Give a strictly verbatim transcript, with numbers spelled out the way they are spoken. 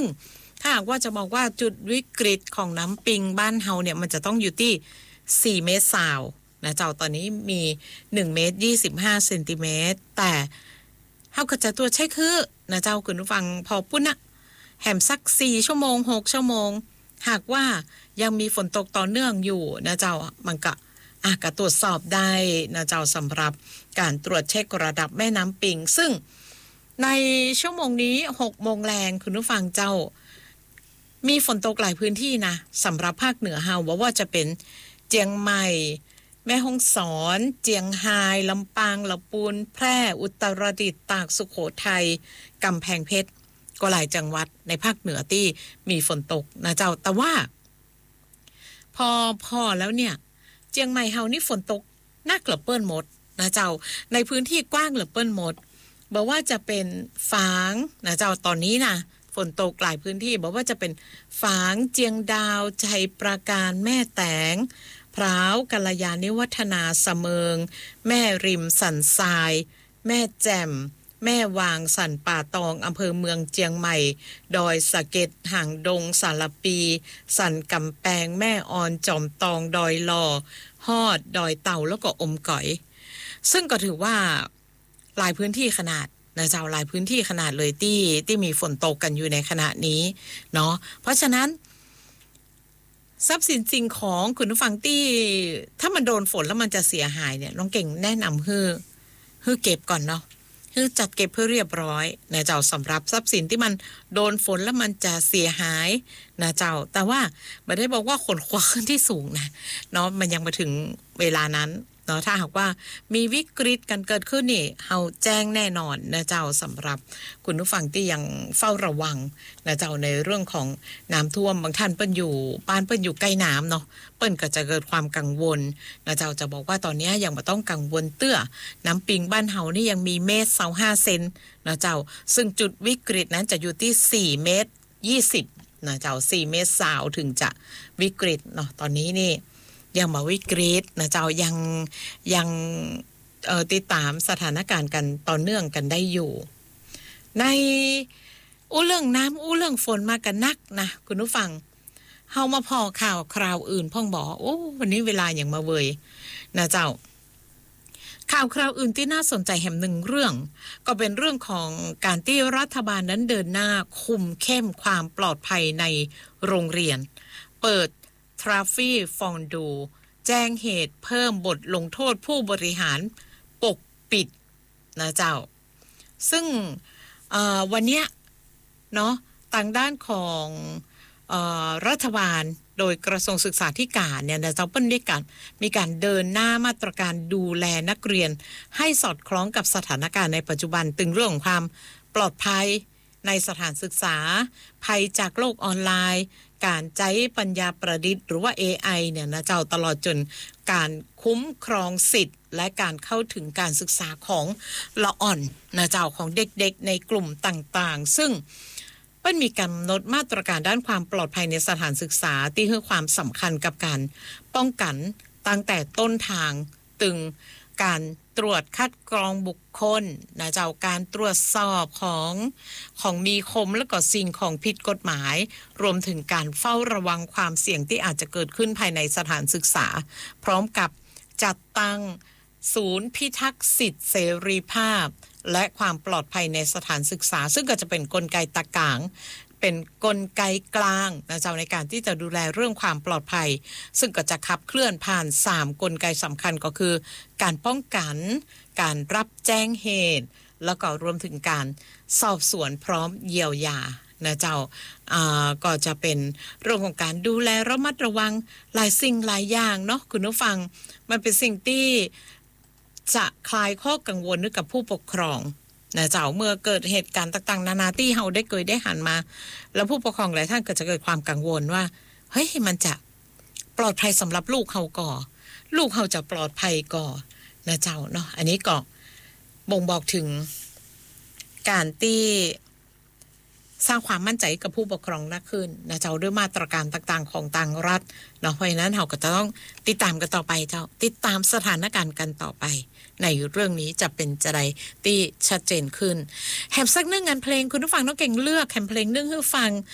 งถ้าหากว่าจะบอกว่าจุดวิกฤตของน้ำปิงบ้านเฮาเนี่ยมันจะต้องอยู่ที่สี่เมตรสาวนะเจ้าตอนนี้มีหนึ่งเมตรยี่สิบห้าเซนติเมตรแต่เฮาก็จะตัวใช่คือนะเจ้าคุณผู้ฟังพอปุ้นนะแหมสักสี่ชั่วโมงหกชั่วโมงหากว่ายังมีฝนตกต่อเนื่องอยู่นะเจ้ามันก็อาจจะตรวจสอบได้นะเจ้าสำหรับการตรวจเช็คระดับแม่น้ำปิงซึ่งในชั่วโมงนี้หกโมงแรงคุณผู้ฟังเจ้ามีฝนตกหลายพื้นที่นะสำหรับภาคเหนือเฮาว่าว่าจะเป็นเจียงใหม่แม่ฮ่องสอนเจียงไฮ้ลำปางลำพูนแพร่อุตรดิตถ์ตากสุโขทัยกำแพงเพชรก็หลายจังหวัดในภาคเหนือที่มีฝนตกนะเจ้าแต่ว่าพอพอแล้วเนี่ยเจียงใหม่เฮานี่ฝนตกนักเหลือเปิ้นหมดนะเจ้าในพื้นที่กว้างเหลือเปิ้นหมดบอกว่าจะเป็นฝางนะเจ้าตอนนี้นะฝนตกหลายพื้นที่บอกว่าจะเป็นฝางเจียงดาวชัยปราการแม่แตงพร้าวกัลยาณิวัฒนาเสมิงแม่ริมสันทรายแม่แจ่มแม่วางสันป่าตองอำเภอเมืองเจียงใหม่ดอยสะเก็ดห่างดงสารปีสันกำแพงแม่ออนจอมตองดอยหล่อฮอดดอยเต่าแล้วก็อมก๋อยซึ่งก็ถือว่าหลายพื้นที่ขนาดนะเจ้าหลายพื้นที่ขนาดเลยที่ที่มีฝนตกกันอยู่ในขณะนี้เนาะเพราะฉะนั้นทรัพย์สินสิ่งของคุณผู้ฟังที่ถ้ามันโดนฝนแล้วมันจะเสียหายเนี่ยน้องเก่งแนะนำให้ให้เก็บก่อนเนาะให้จัดเก็บเพื่อเรียบร้อยนะเจ้าสำหรับทรัพย์สินที่มันโดนฝนแล้วมันจะเสียหายนะเจ้าแต่ว่าไม่ได้บอกว่าขนคว้าขึ้นที่สูงนะเนาะมันยังมาถึงเวลานั้นเนาะถ้าหากว่ามีวิกฤตกันเกิดขึ้นนี่เฮาแจ้งแน่นอนนะเจ้าสำหรับคุณผู้ฟังที่ยังเฝ้าระวังนะเจ้าในเรื่องของน้ำท่วมบางท่านเปิ้นอยู่บ้านเปิ้นอยู่ใกล้น้ำเนาะเปิ้นก็จะเกิดความกังวลนะเจ้าจะบอกว่าตอนนี้ยังไม่ต้องกังวลเตื้อน้ำปิงบ้านเฮานี่ยังมีเมตรยี่สิบห้าเซนนะเจ้าซึ่งจุดวิกฤตนั้นจะอยู่ที่สี่เมตรยี่สิบนะเจ้าสี่เมตรสาวถึงจะวิกฤตเนาะตอนนี้นี่ยังมาวิกฤตนะเจ้ายังยังเอ่อติดตามสถานการณ์กันต่อเนื่องกันได้อยู่ในอู้เรื่องน้ำอู้เรื่องฝนมากันนักนะคุณผู้ฟังเฮามาพอข่าวคราวอื่นพ่องบอกโอ้วันนี้เวลาอย่างมาเวยนะเจ้าข่าวคราวอื่นที่น่าสนใจแห่งหนึ่งเรื่องก็เป็นเรื่องของการที่รัฐบาลนั้นเดินหน้าคุมเข้มความปลอดภัยในโรงเรียนเปิดทราฟฟี่ฟองดูแจ้งเหตุเพิ่มบทลงโทษผู้บริหารปกปิดนะเจ้าซึ่งวันเนี้ยเนาะทางด้านของเอ่อรัฐบาลโดยกระทรวงศึกษาธิการเนี่ยนะเจ้าเปิ้นได้การมีการเดินหน้ามาตรการดูแลนักเรียนให้สอดคล้องกับสถานการณ์ในปัจจุบันถึงเรื่องของความปลอดภัยในสถานศึกษาภัยจากโลกออนไลน์การใช้ปัญญาประดิษฐ์หรือว่า เอ ไอ เนี่ยนะเจ้าตลอดจนการคุ้มครองสิทธิ์และการเข้าถึงการศึกษาของละอ่อนนะเจ้าของเด็กๆในกลุ่มต่างๆซึ่งเปิ้นมีกำหนดมาตรการด้านความปลอดภัยในสถานศึกษาที่ให้ความสำคัญกับการป้องกันตั้งแต่ต้นทางตึงการตรวจคัดกรองบุคคลนะเจ้าการตรวจสอบของของมีคมและก็สิ่งของผิดกฎหมายรวมถึงการเฝ้าระวังความเสี่ยงที่อาจจะเกิดขึ้นภายในสถานศึกษาพร้อมกับจัดตั้งศูนย์พิทักษ์สิทธิเสรีภาพและความปลอดภัยในสถานศึกษาซึ่งก็จะเป็นกลไกตะกางเป็นกลไกกลางนะเจ้าในการที่จะดูแลเรื่องความปลอดภัยซึ่งก็จะขับเคลื่อนผ่านสามกลไกสำคัญก็คือการป้องกันการรับแจ้งเหตุแล้วก็รวมถึงการสอบสวนพร้อมเยียวยานะเจ้าก็จะเป็นเรื่องของการดูแลระมัดระวังหลายสิ่งหลายอย่างเนาะคุณผู้ฟังมันเป็นสิ่งที่จะคลายข้อกังวลนึกกับผู้ปกครองนะเจ้าเมื่อเกิดเหตุการณ์ต่างๆนานาที่เฮาได้เคยได้หันมาแล้วผู้ปกครองหลายท่านก็จะเกิดความกังวลว่าเฮ้ยมันจะปลอดภัยสำหรับลูกเฮาก่อลูกเฮาจะปลอดภัยก่อนะเจ้าเนาะอันนี้ก็บ่งบอกถึงการที่สร้างความมั่นใจกับผู้ปกครองมากขึ้นนะเจ้าด้วยมาตรการต่างๆของทางรัฐเนาะเพราะฉะนั้นเฮาก็จะต้องติดตามกันต่อไปเจ้าติดตามสถานการณ์กันต่อไปในเรื่องนี้จะเป็นจะใดที่ชัดเจนขึ้นแฮมสักนึงงานเพลงคุณผู้ฟังน้องเก่งเลือกแฮมเพลงนึงให้ฟัง